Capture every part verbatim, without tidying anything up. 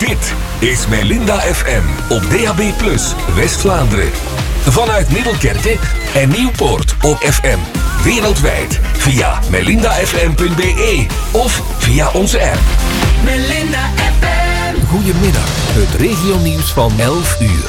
Dit is Melinda F M op D A B plus, West-Vlaanderen. Vanuit Middelkerke en Nieuwpoort op F M. Wereldwijd via melinda f m punt b e of via onze app. Melinda F M. Goedemiddag, het regionieuws van elf uur.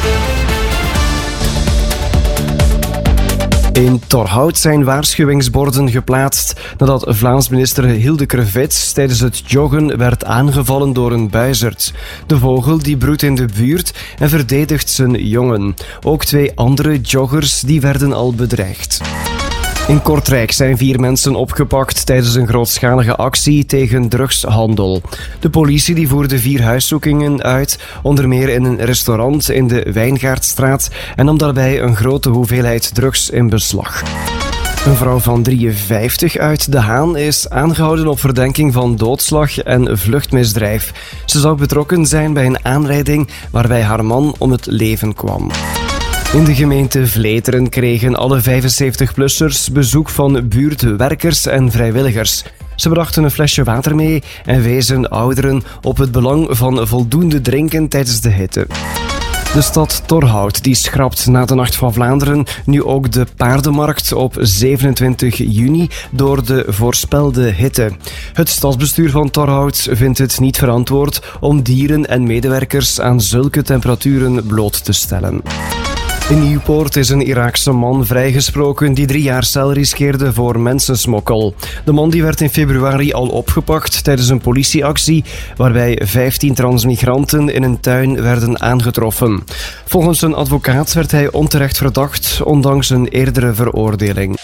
In Torhout zijn waarschuwingsborden geplaatst nadat Vlaams minister Hilde Krevits tijdens het joggen werd aangevallen door een buizerd. De vogel die broedt in de buurt en verdedigt zijn jongen. Ook twee andere joggers die werden al bedreigd. In Kortrijk zijn vier mensen opgepakt tijdens een grootschalige actie tegen drugshandel. De politie die voerde vier huiszoekingen uit, onder meer in een restaurant in de Wijngaardstraat, en nam daarbij een grote hoeveelheid drugs in beslag. Een vrouw van drieënvijftig uit De Haan is aangehouden op verdenking van doodslag en vluchtmisdrijf. Ze zou betrokken zijn bij een aanrijding waarbij haar man om het leven kwam. In de gemeente Vleteren kregen alle vijfenzeventig-plussers bezoek van buurtwerkers en vrijwilligers. Ze brachten een flesje water mee en wezen ouderen op het belang van voldoende drinken tijdens de hitte. De stad Torhout die schrapt na de Nacht van Vlaanderen nu ook de paardenmarkt op zevenentwintig juni door de voorspelde hitte. Het stadsbestuur van Torhout vindt het niet verantwoord om dieren en medewerkers aan zulke temperaturen bloot te stellen. In Nieuwpoort is een Iraakse man vrijgesproken die drie jaar cel riskeerde voor mensensmokkel. De man die werd in februari al opgepakt tijdens een politieactie waarbij vijftien transmigranten in een tuin werden aangetroffen. Volgens een advocaat werd hij onterecht verdacht, ondanks een eerdere veroordeling.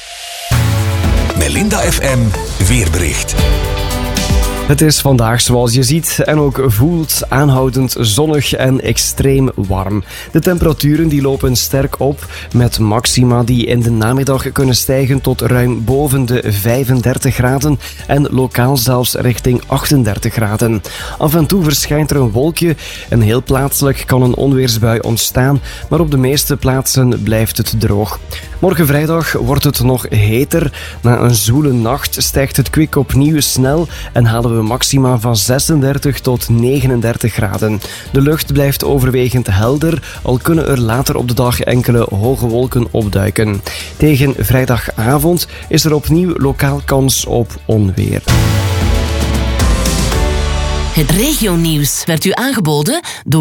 Melinda F M weerbericht. Het is vandaag, zoals je ziet en ook voelt, aanhoudend zonnig en extreem warm. De temperaturen die lopen sterk op, met maxima die in de namiddag kunnen stijgen tot ruim boven de vijfendertig graden en lokaal zelfs richting achtendertig graden. Af en toe verschijnt er een wolkje en heel plaatselijk kan een onweersbui ontstaan, maar op de meeste plaatsen blijft het droog. Morgen vrijdag wordt het nog heter. Na een zwoele nacht stijgt het kwik opnieuw snel en halen we maxima van zesendertig tot negenendertig graden. De lucht blijft overwegend helder, al kunnen er later op de dag enkele hoge wolken opduiken. Tegen vrijdagavond is er opnieuw lokaal kans op onweer. Het regionieuws werd u aangeboden door